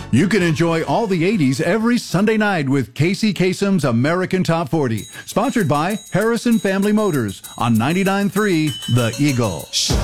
You can enjoy all the 80s every Sunday night with Casey Kasem's American Top 40, sponsored by Harrison Family Motors on 99.3 The Eagle.